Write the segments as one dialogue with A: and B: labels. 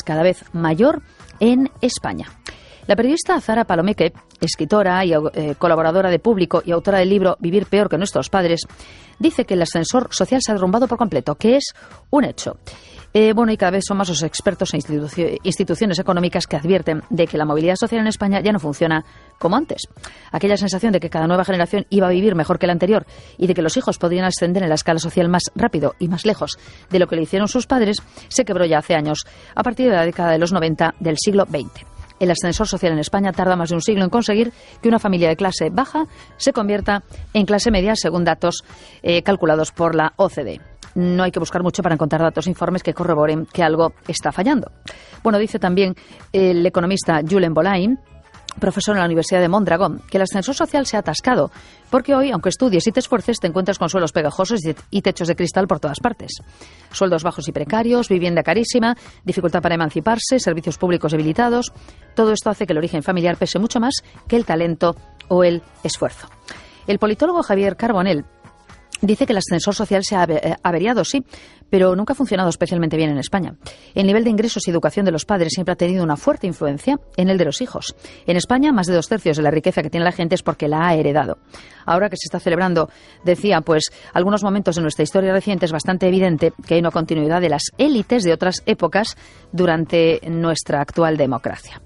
A: cada vez mayor en España. La periodista Zara Palomeque, escritora y colaboradora de Público y autora del libro Vivir peor que nuestros padres, dice que el ascensor social se ha derrumbado por completo, que es un hecho. Y cada vez son más los expertos e instituciones económicas que advierten de que la movilidad social en España ya no funciona como antes. Aquella sensación de que cada nueva generación iba a vivir mejor que la anterior y de que los hijos podrían ascender en la escala social más rápido y más lejos de lo que le hicieron sus padres se quebró ya hace años, a partir de la década de los 90 del siglo XX. El ascensor social en España tarda más de un siglo en conseguir que una familia de clase baja se convierta en clase media, según datos calculados por la OCDE. No hay que buscar mucho para encontrar datos e informes que corroboren que algo está fallando. Dice también el economista Julen Bolain, profesor en la Universidad de Mondragón, que el ascensor social se ha atascado, porque hoy, aunque estudies y te esfuerces, te encuentras con suelos pegajosos y techos de cristal por todas partes. Sueldos bajos y precarios, vivienda carísima, dificultad para emanciparse, servicios públicos debilitados. Todo esto hace que el origen familiar pese mucho más que el talento o el esfuerzo. El politólogo Javier Carbonell dice que el ascensor social se ha averiado, sí, pero nunca ha funcionado especialmente bien en España. El nivel de ingresos y educación de los padres siempre ha tenido una fuerte influencia en el de los hijos. En España, más de 2/3 de la riqueza que tiene la gente es porque la ha heredado. Ahora que se está celebrando, decía, algunos momentos de nuestra historia reciente, es bastante evidente que hay una continuidad de las élites de otras épocas durante nuestra actual democracia.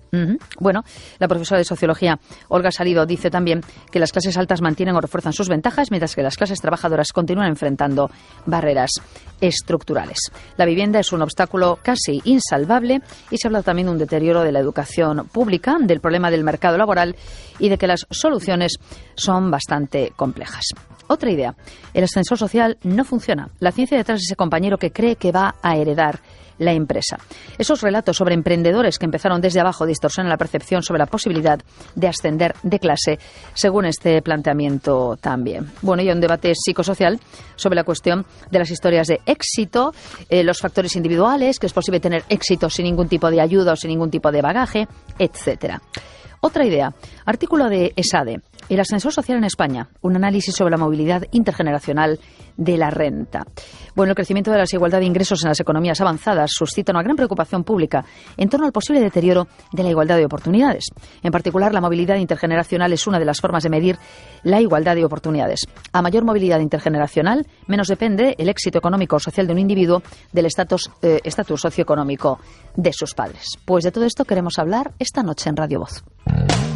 A: La profesora de Sociología, Olga Salido, dice también que las clases altas mantienen o refuerzan sus ventajas, mientras que las clases trabajadoras continúan enfrentando barreras estructurales. La vivienda es un obstáculo casi insalvable y se habla también de un deterioro de la educación pública, del problema del mercado laboral y de que las soluciones son bastante complejas. Otra idea, el ascensor social no funciona. La ciencia detrás de ese compañero que cree que va a heredar la empresa. Esos relatos sobre emprendedores que empezaron desde abajo distorsionan la percepción sobre la posibilidad de ascender de clase, según este planteamiento también. Y hay un debate psicosocial sobre la cuestión de las historias de éxito, los factores individuales, que es posible tener éxito sin ningún tipo de ayuda o sin ningún tipo de bagaje, etcétera. Otra idea, artículo de ESADE, el ascensor social en España, un análisis sobre la movilidad intergeneracional de la renta. El crecimiento de la desigualdad de ingresos en las economías avanzadas suscita una gran preocupación pública en torno al posible deterioro de la igualdad de oportunidades. En particular, la movilidad intergeneracional es una de las formas de medir la igualdad de oportunidades. A mayor movilidad intergeneracional, menos depende el éxito económico o social de un individuo del estatus socioeconómico de sus padres. De todo esto queremos hablar esta noche en Radio Voz.